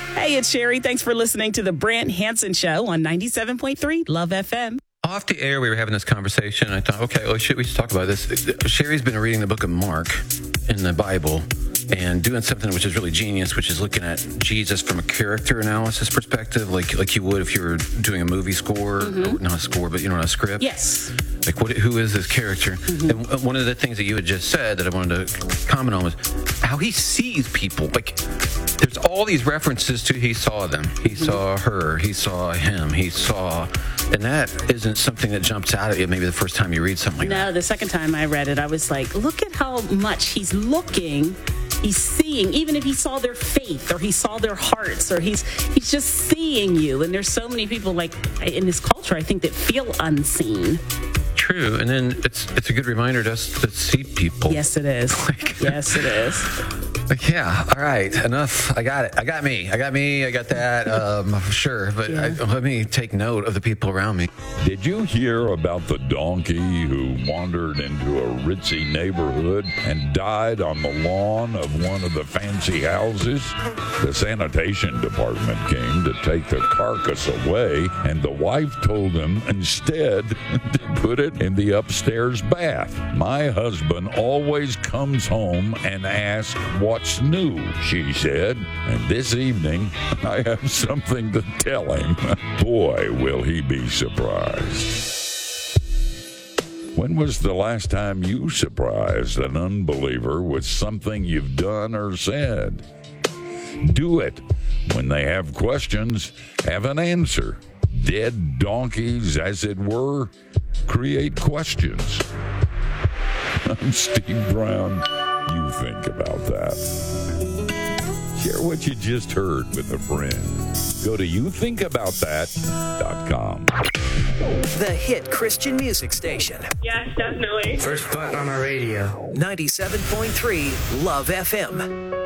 Hey, it's Sherry. Thanks for listening to the Brant Hansen Show on 97.3 Love FM. Off the air, we were having this conversation. I thought, okay, we should talk about this. Sherry's been reading the book of Mark in the Bible and doing something which is really genius, which is looking at Jesus from a character analysis perspective, like you would if you were doing a movie score, not a score, but a script. Yes. Like, who is this character? And one of the things that you had just said that I wanted to comment on was how he sees people. Like, there's all these references to he saw them. He saw her. He saw him. He saw... And that isn't something that jumps out at you maybe the first time you read something like that. No, the second time I read it, I was like, look at how much he's looking. He's seeing, even if he saw their faith or he saw their hearts or he's just seeing you. And there's so many people like in this culture, I think, that feel unseen. True. And then it's a good reminder to us to see people. Yes, it is. Yes, it is. Like, yeah, all right, enough. I got it. I got me. I got that, for sure. But let me take note of the people around me. Did you hear about the donkey who wandered into a ritzy neighborhood and died on the lawn of one of the fancy houses? The sanitation department came to take the carcass away, and the wife told him instead to put it in the upstairs bath. My husband always comes home and asks what's new, she said, and this evening I have something to tell him. Boy, will he be surprised. When was the last time you surprised an unbeliever with something you've done or said? Do it. When they have questions, have an answer. Dead donkeys, as it were, create questions. I'm Steve Brown. You think about that. Share what you just heard with a friend. Go to youthinkaboutthat.com. The hit Christian music station. Yes, definitely. First button on our radio. 97.3 Love FM.